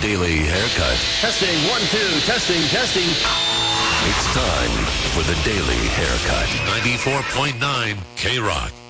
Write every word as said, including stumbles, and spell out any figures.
Daily Haircut. Testing, one, two, testing, testing. It's time for the Daily Haircut. ninety-four point nine K-Rock.